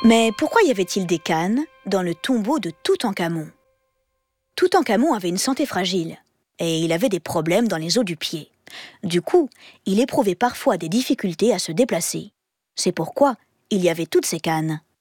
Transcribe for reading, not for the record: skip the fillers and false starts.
Mais pourquoi y avait-il des cannes dans le tombeau de Toutankhamon? Toutankhamon avait une santé fragile et il avait des problèmes dans les os du pied. Du coup, il éprouvait parfois des difficultés à se déplacer. C'est pourquoi il y avait toutes ces cannes.